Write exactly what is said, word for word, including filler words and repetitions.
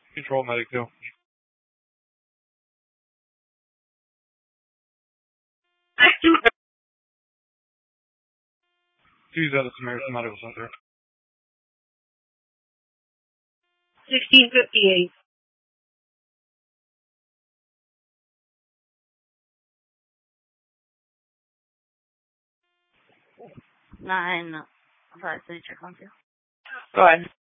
Control medic two. Two's at the Samaritan Medical Center. sixteen fifty-eight. Nine. I'm sorry, city check on you. Go ahead.